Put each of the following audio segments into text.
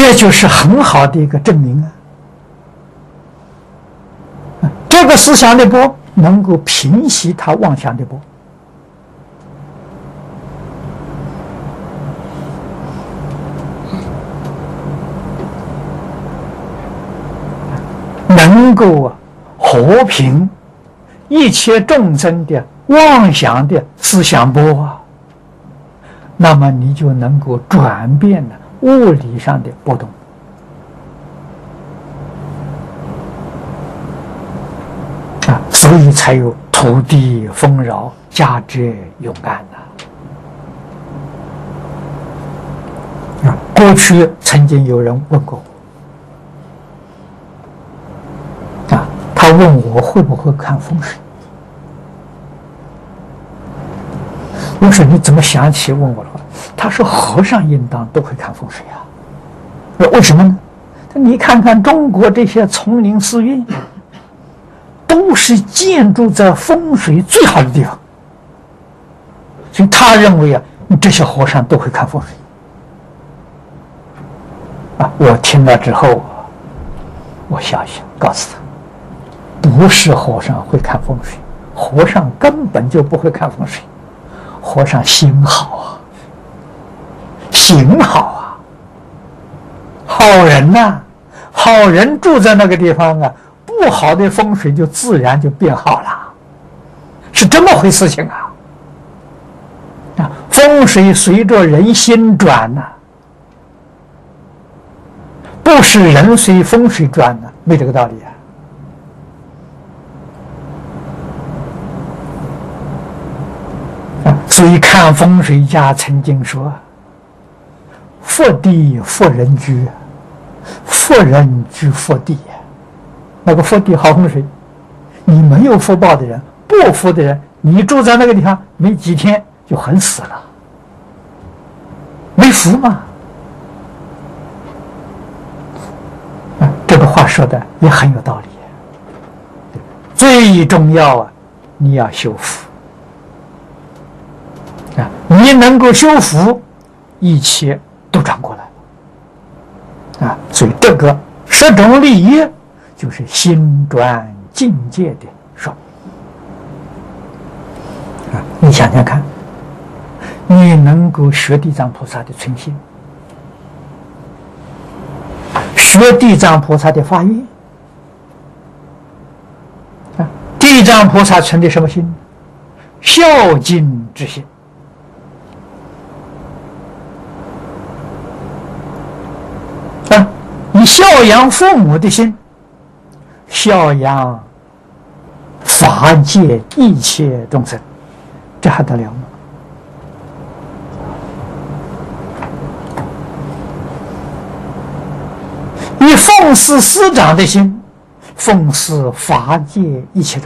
这就是很好的一个证明啊！这个思想的波能够平息他妄想的波。能够和平一切众生的妄想的思想波啊，那么你就能够转变了物理上的波动啊，所以才有土地丰饶、家宅永安啊。过去曾经有人问过我啊，他问我会不会看风水。我说你怎么想起问我的话？他说和尚应当都会看风水啊。为什么呢？你看看中国这些丛林寺院，都是建筑在风水最好的地方，所以他认为啊，这些和尚都会看风水啊。我听了之后，我想想，告诉他，不是和尚会看风水，和尚根本就不会看风水。和尚心好啊，行好啊，好人呐，好人住在那个地方啊，不好的风水就自然就变好了，是这么回事情啊！风水随着人心转呐，不是人随风水转呐，没这个道理啊。所以看风水家曾经说，福地福人居，福人居福地。那个福地好风水，你没有福报的人，不福的人，你住在那个地方没几天就很死了，没福嘛。这个话说的也很有道理。最重要啊，你要修福。你能够修福，一切都转过来啊！所以这个十种利益就是心转境界的说啊！你想想看，你能够学地藏菩萨的存心，学地藏菩萨的发愿啊！地藏菩萨存的什么心？孝敬之心。你孝养父母的心，孝养法界一切众生，这还得了吗？你奉事师长的心，奉事法界一切众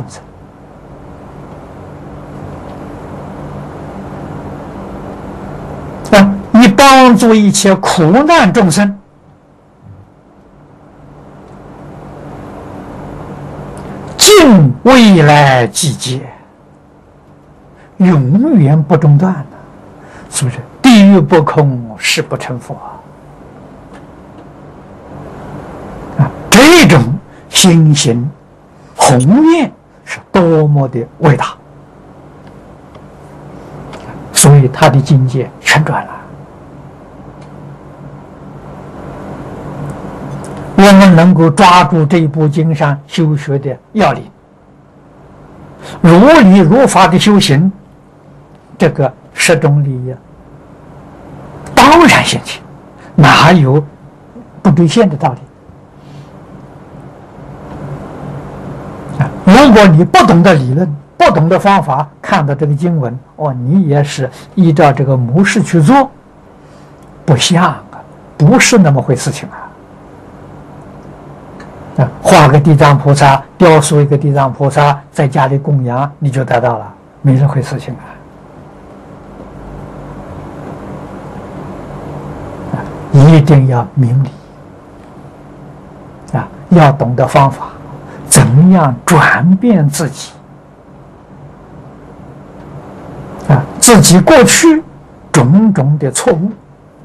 生，你帮助一切苦难众生。尽未来季节，永远不中断的，是不是？地狱不空，誓不成佛啊！这种心行宏愿是多么的伟大，所以他的境界全转了。我们能够抓住这部经上修学的要领，如理如法的修行，这个十种利益当然现前，哪有不兑现的道理啊？如果你不懂得理论，不懂得方法，看到这个经文，你也是依照这个模式去做，不像啊，不是那么回事情啊。画个地藏菩萨，雕塑一个地藏菩萨，在家里供养，你就得到了，没这回事情啊！一定要明理啊，要懂得方法，怎么样转变自己啊，自己过去种种的错误。